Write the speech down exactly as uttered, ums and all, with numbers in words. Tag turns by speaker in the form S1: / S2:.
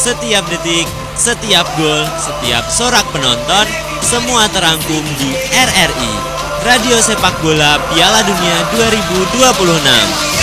S1: setiap detik, setiap gol, setiap sorak penonton, semua terangkum di R R I, Radio Sepak Bola Piala Dunia dua ribu dua puluh enam.